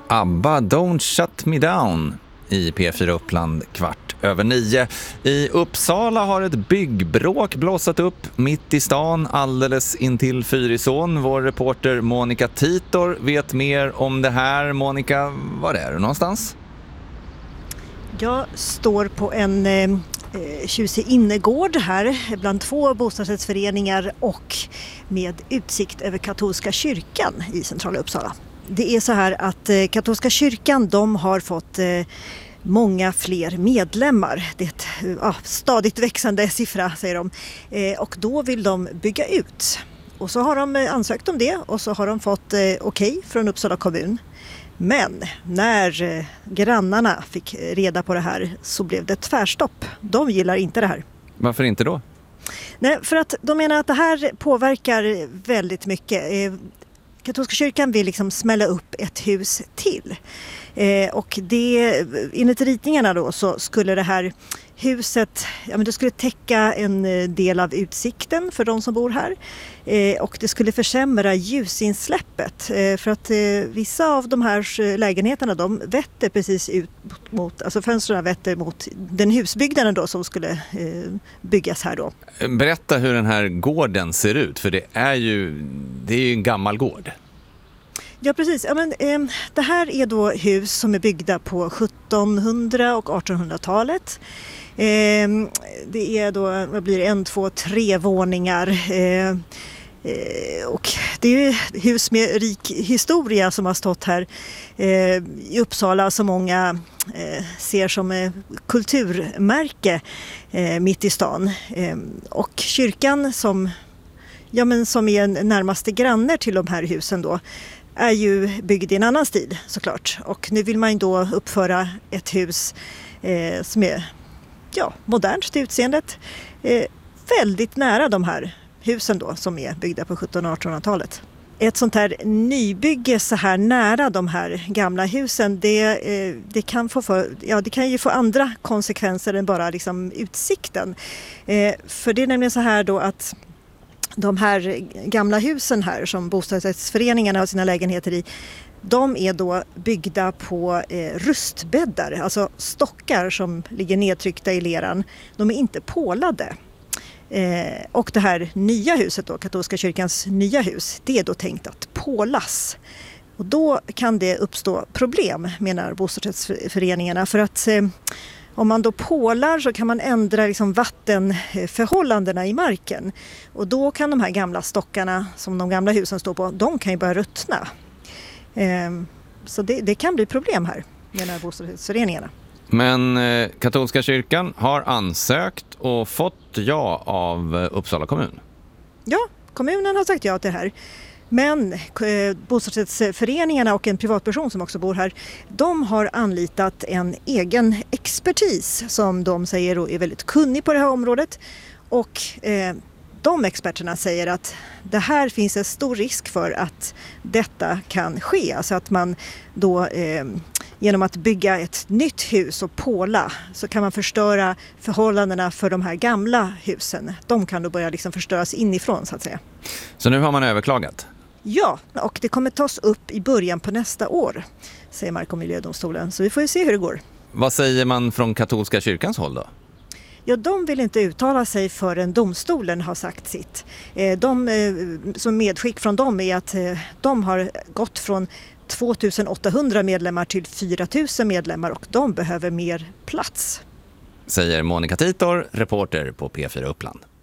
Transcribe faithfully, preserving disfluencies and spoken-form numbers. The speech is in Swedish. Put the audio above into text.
ABBA Don't Shut Me Down i P fyra Uppland kvart över nio. I Uppsala har ett byggbråk blossat upp mitt i stan alldeles intill Fyrisån. Vår reporter Monica Titor vet mer om det här. Monica, var är du någonstans? Jag står på en eh, tjusig innergård här bland två bostadsrättsföreningar och med utsikt över katolska kyrkan i centrala Uppsala. Det är så här att eh, katolska kyrkan, de har fått eh, många fler medlemmar. Det är ett ja, stadigt växande siffra, säger de. Eh, och då vill de bygga ut. Och så har de ansökt om det och så har de fått eh, okej okay från Uppsala kommun. Men när eh, grannarna fick reda på det här så blev det tvärstopp. De gillar inte det här. Varför inte då? Nej, för att de menar att det här påverkar väldigt mycket. Eh, Katolska kyrkan vill liksom smälla upp ett hus till. Eh, och det, enligt ritningarna då så skulle det här huset, ja men det skulle täcka en del av utsikten för de som bor här. Eh, och det skulle försämra ljusinsläppet. Eh, för att eh, vissa av de här lägenheterna, de vetter precis ut mot, alltså fönstren vetter mot den husbyggnaden då som skulle eh, byggas här då. Berätta hur den här gården ser ut, för det är ju, det är ju en gammal gård. Ja precis, ja, men, eh, det här är då hus som är byggda på sjuttonhundra- och artonhundratalet. Eh, det är då, vad blir det, en, två, tre våningar. Eh, eh, och det är ju hus med rik historia som har stått här eh, i Uppsala som många eh, ser som eh, kulturmärke eh, mitt i stan. Eh, och kyrkan som, ja, men som är närmaste grannar till de här husen då, är ju byggd i en annan stil såklart. Och nu vill man då uppföra ett hus eh, som är ja, modernt till utseendet. Eh, väldigt nära de här husen då som är byggda på sjuttonhundra- och artonhundratalet. Ett sånt här nybygge så här nära de här gamla husen, det, eh, det, kan, få för, ja, det kan ju få andra konsekvenser än bara liksom utsikten. Eh, för det är nämligen så här då att de här gamla husen här som bostadsrättsföreningarna har sina lägenheter i, de är då byggda på eh, rustbäddar, alltså stockar som ligger nedtryckta i leran. De är inte pålade. Eh, och det här nya huset då, katolska kyrkans nya hus, det är då tänkt att pålas. Och då kan det uppstå problem, menar bostadsrättsföreningarna, för att eh, om man då pålar så kan man ändra liksom vattenförhållandena i marken. Och då kan de här gamla stockarna som de gamla husen står på, de kan ju börja ruttna. Ehm, så det, det kan bli problem här med de här bostadsrättsföreningarna. Men eh, katolska kyrkan har ansökt och fått ja av eh, Uppsala kommun. Ja, kommunen har sagt ja till det här. Men eh, bostadsrättsföreningarna och en privatperson som också bor här, de har anlitat en egen expertis som de säger är väldigt kunnig på det här området. Och eh, de experterna säger att det här finns en stor risk för att detta kan ske. Alltså att man då eh, genom att bygga ett nytt hus och påla så kan man förstöra förhållandena för de här gamla husen. De kan då börja liksom förstöras inifrån så att säga. Så nu har man överklagat? Ja, och det kommer tas upp i början på nästa år, säger Mark- och miljödomstolen. Så vi får ju se hur det går. Vad säger man från katolska kyrkans håll då? Ja, de vill inte uttala sig förrän domstolen har sagt sitt. De, som medskick från dem är att de har gått från tvåtusen-åttahundra medlemmar till fyra tusen medlemmar och de behöver mer plats. Säger Monica Titor, reporter på P fyra Uppland.